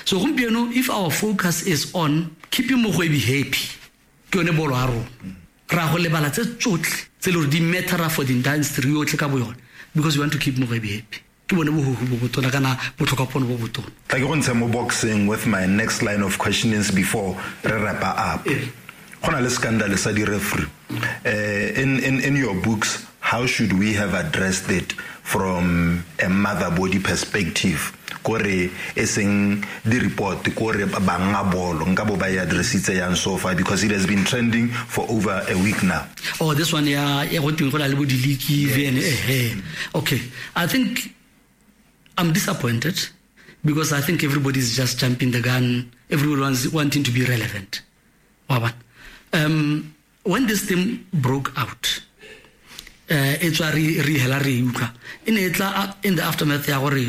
So if our focus is on keeping Mogwebi happy, ke yone bolo a rona ra go lebala tse tsotlhe tse le di matter for the industry yotlhe ka boyona, because we want to keep Mogwebi happy. Ke bone bo botona kana botlhokapono bo botona. Like go ntsha mo boxing with my next line of questionings before re wrap up. Gona le scandal sa di referee. In your books, how should we have addressed it from a mother body perspective? Kore eseng the report kore banga bolo ngabo ba ya addressitse yang so far, because it has been trending for over a week now. Oh, this one ya go ting go la le bo diliki VN. Okay, I think I'm disappointed because I think everybody is just jumping the gun. Everyone's wanting to be relevant. When this thing broke out, it's in the aftermath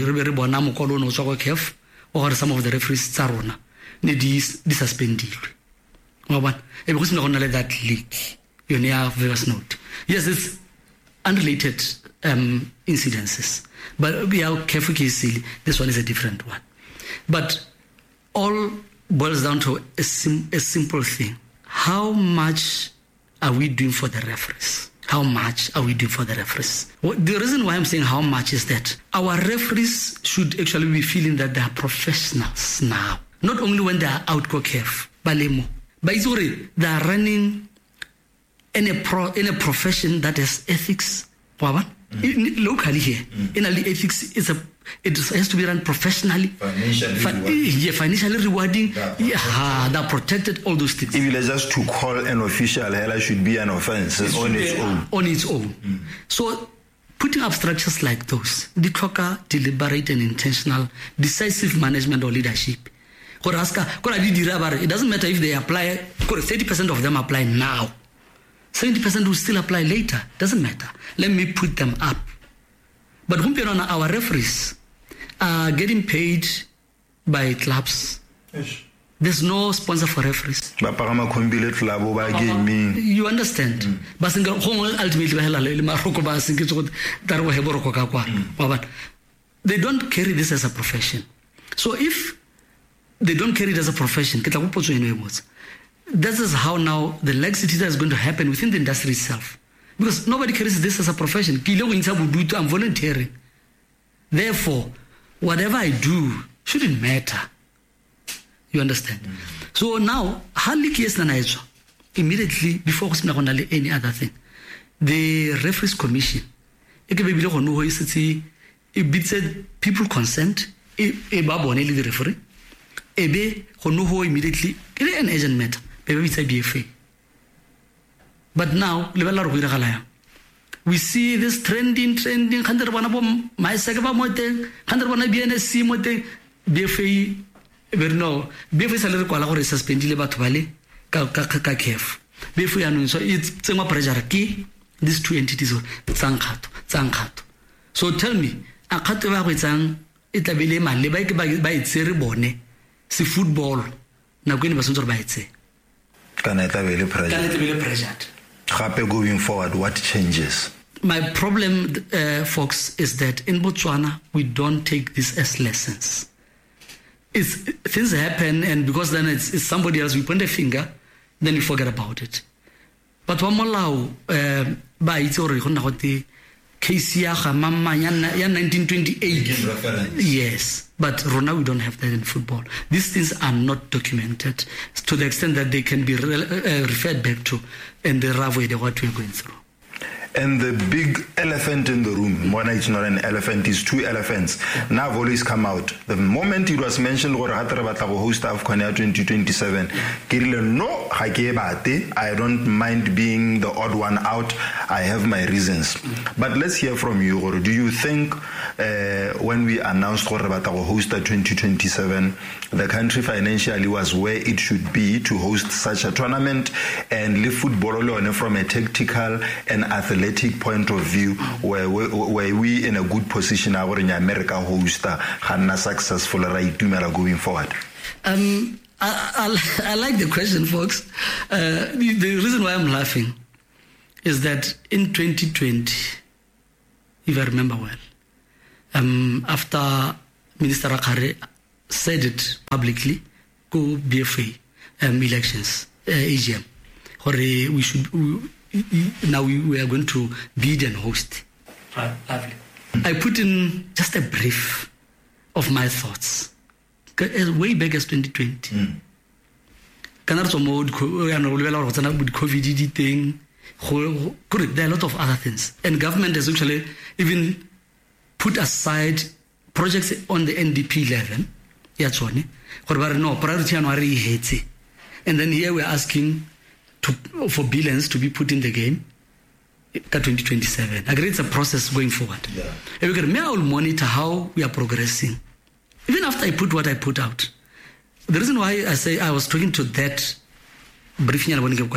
or some of the referees tsarona ne di suspended. Because not let that leak. You near Vegas note. Yes, it's unrelated incidences, but we are careful case. This one is a different one. But all boils down to a simple thing. How much are we doing for the referees? How much are we doing for the referees? The reason why I'm saying how much is that our referees should actually be feeling that they are professionals now. Not only when they are out careful, but they are running in a profession that has ethics. Locally here, in the ethics it has to be run professionally, financially rewarding. They're protected, all those things. Even just to call an official hella should be an offense on its own. So putting up structures like those, the talker, deliberate and intentional, decisive management or leadership. It doesn't matter if they apply, 30% of them apply now. 70% will still apply later. Doesn't matter. Let me put them up. But our referees are getting paid by clubs. Yes. There's no sponsor for referees. You understand? They don't carry this as a profession. So if they don't carry it as a profession, this is how now the laxity that is going to happen within the industry itself. Because nobody carries this as a profession. I'm volunteering. Therefore, whatever I do shouldn't matter. You understand? So now, immediately before any other thing, the referees commission, people consent, the referee, immediately, an agent matter. But now, we see this trending. My second mote, BNSC mote, BFA. No, BFA salary quality suspended about Valley, Kakef. BFA, so it's some pressure key. These two entities, Zankato. So tell me, a Katava with Zang, it a bilema, Lebike by its cerebone, see football, now going to by it. Can it be pressured? Going forward, what changes? My problem, folks, is that in Botswana, we don't take this as lessons. Things happen, and because then it's somebody else, we point a finger, then we forget about it. But one more law, by its origin, case 1928. Yes, but right now we don't have that in football. These things are not documented to the extent that they can be referred back to in the railway what we're going through. And the big elephant in the room, when it's not an elephant, it's two elephants. Now always come out. The moment it was mentioned, host AFCON 2027, I don't mind being the odd one out. I have my reasons. But let's hear from you. Do you think when we announced host 2027, the country financially was where it should be to host such a tournament, and leave football from a tactical and athletic point of view, where we in a good position our in America host Hannah successful right going forward? I like the question, folks. The reason why I'm laughing is that in 2020, if I remember well, after Minister Rakare said it publicly, go BFA elections, AGM, or now we are going to bid and host. Right, lovely. I put in just a brief of my thoughts, way back as 2020. With COVID thing, there are a lot of other things, and government has actually even put aside projects on the NDP level. No priority, and then here we are asking for billions to be put in the game. 2027. I agree, it's a process going forward. I will monitor how we are progressing. Even after I put what I put out. The reason why I say I was talking to that briefing,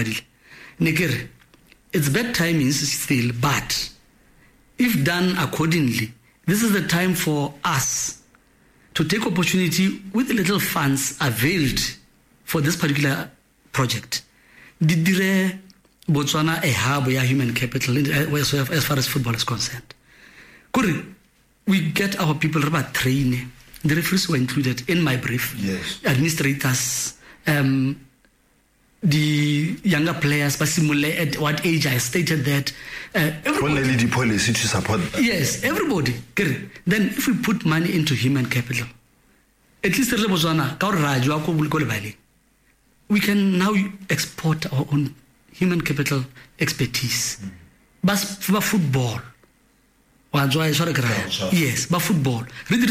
it's bad timing still, but if done accordingly, this is the time for us to take opportunity with the little funds availed for this particular project. Botswana a hub, a human capital as far as football is concerned. We get our people about training. The referees were included in my brief. Yes. Administrators, the younger players, but at what age I stated that. Only the policy to support that. Yes, everybody. Then if we put money into human capital, at least we can now export our own human capital expertise. But for football, yes, but football.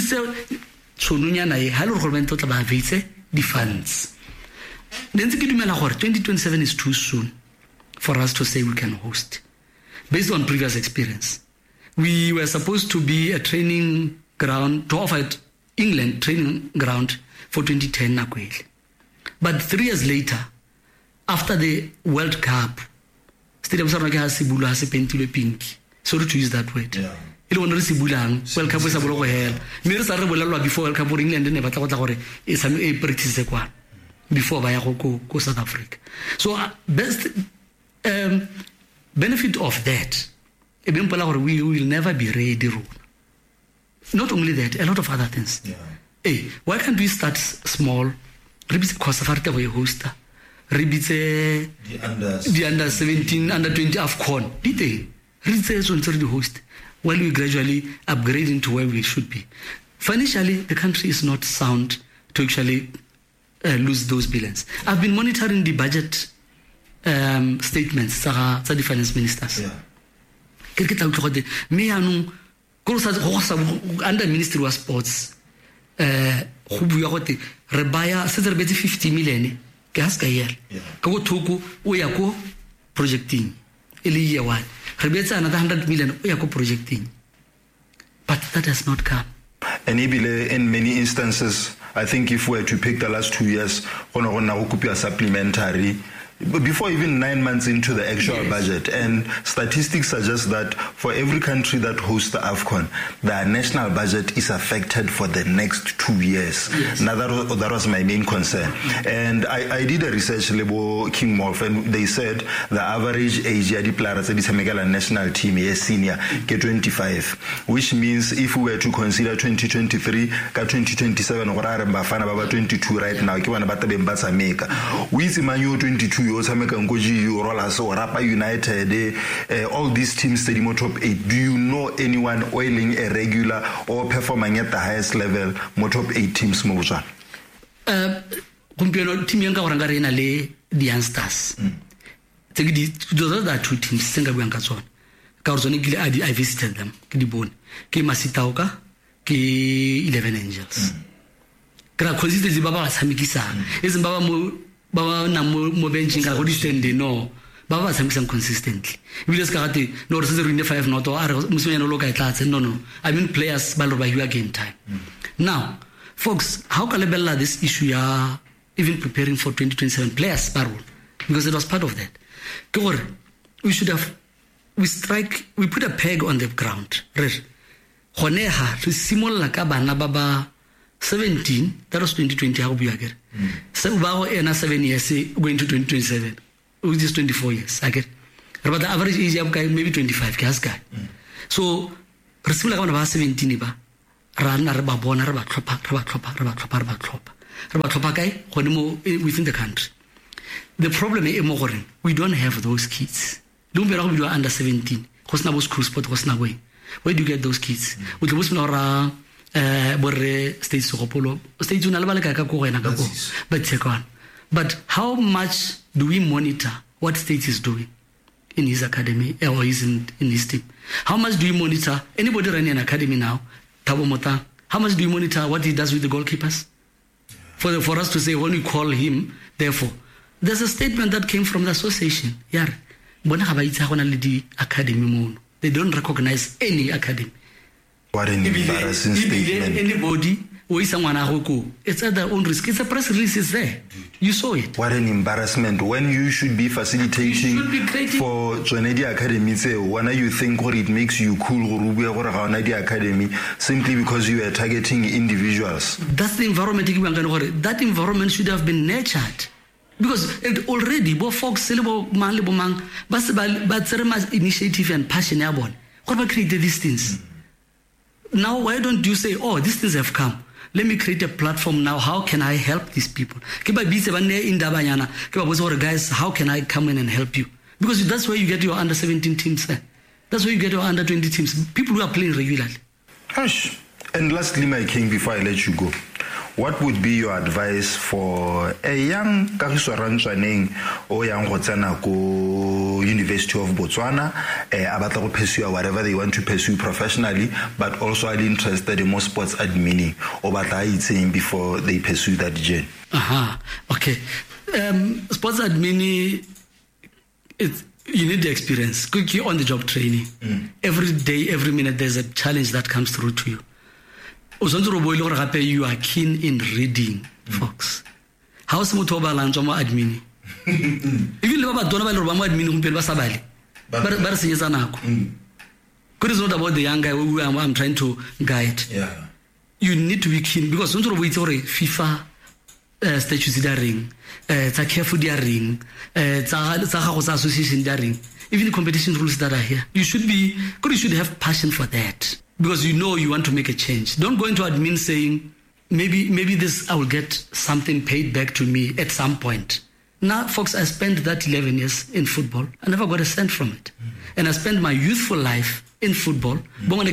The funds. Then 2027 is too soon for us to say we can host. Based on previous experience, we were supposed to be a training ground, to offer England training ground for 2010 But 3 years later, after the World Cup, Stadium Sarnaka has Sibula has pentilwe pink. Sorry to use that word. It won't receive World Cup was a blow hell. Mirrors are before World Cup or England and never thought is a practice before Bayako go South Africa. So best benefit of that, we will never be ready. Not only that, a lot of other things. Hey, why can't we start small? Ribitse Kosafarta way hoster. Ribitse the under 17, under 20 AFCON. Did they? Ribitse on the host. While we gradually upgrading to where we should be. Financially, the country is not sound to actually lose those billions. I've been monitoring the budget statements of the finance ministers. Under Ministry of Sports, Rebaya says 50 million. Projecting. Year one. Rebeta another 100 million. Projecting. But that has not come. And in many instances, I think if we were to pick the last 2 years, a supplementary before even 9 months into the actual budget. And statistics suggest that for every country that hosts the AFCON, their national budget is affected for the next 2 years. Now that was my main concern. And I did a research label King Morph, and they said the average age of the players at the national team is senior, 25, which means if we were to consider 2023, 2027, or 22 right now, we see 22 Rapa United, all these teams study more top 8. Do you know anyone oiling a regular or performing at the highest level more top 8 teams moja? Team Yanka Orangarena le the Youngsters. Those are 2 teams, Sengabuankason. Karzoni I visited them, Kidibon, Ki Masitauka, Ki 11 Angels. Krakosite Zibaba Samikisa. Is Baba na mo benching ka go stand no Baba some consistently we just got the no in the 5 not or musenya no loka tlatse no I mean players ba lo you game time. Now folks, how can I this issue ya even preparing for 2027 players barrel, because it was part of that. We should have we put a peg on the ground. Honeha to simolla ka bana baba 17, that was 2020, how we are getting. So, about 7 years, going to 2027, which is 24 years. I get. But the average age of guy, maybe 25, guy. So, Rasul about 17, rana re ba bona re ba tlhopha kae gone mo within the country. The problem is mo gore we don't have those kids. Lo mbera go bidiwa under 17 go sna bo school sport go sna boy. Where do you get those kids? O tlo bosna ra borre state segopolo state una le ba le ka go wena ka go but check on. But how much do we monitor what state is doing in his academy or is in his team? How much do we monitor anybody running an academy now? Thabo Mota, how much do we monitor what he does with the goalkeepers? For us to say when we call him, therefore, there's a statement that came from the association. Yeah, they don't recognize any academy. What an embarrassing statement. Anybody who is someone it's at their own risk. It's a press release, it's there. You saw it. What an embarrassment. When you should be facilitating for Jonedi Academy, when you think what it makes you cool Academy simply because you are targeting individuals. That's the environment. That environment should have been nurtured. Because it already, both folks, but initiative and passion. What about creating these things? Now, why don't you say, oh, these things have come. Let me create a platform now. How can I help these people? Guys, how can I come in and help you? Because that's where you get your under 17 teams. That's where you get your under 20 teams. People who are playing regularly. Gosh. And lastly, my king, before I let you go, what would be your advice for a young Kagiso Ranchwaneng or young Hotzana University of Botswana, about to pursue whatever they want to pursue professionally, but also are interested in more sports admin or what I saying before they pursue that journey? Okay. Sports admin, you need the experience. Quickly on the job training. Every day, every minute, there's a challenge that comes through to you. You are keen in reading, folks. How's Mutoba Lanjoma admin? Even about Donald admin Basabali. But Good is not about the young guy who I'm trying to guide. Yeah. You need to be keen because don't we FIFA statutes ring, it's a careful ring, it's a association ring. Even the competition rules that are here. You should have passion for that. Because you know you want to make a change. Don't go into admin saying, maybe this I will get something paid back to me at some point. Now, folks, I spent that 11 years in football. I never got a cent from it. And I spent my youthful life in football. Folks,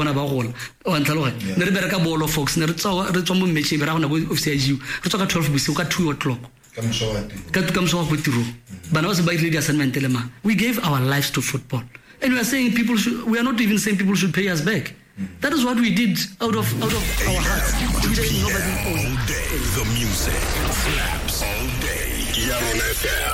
we gave our lives to football. And we are saying we are not even saying people should pay us back. That is what we did out of our hearts. All day, the music slaps all day. Young FM.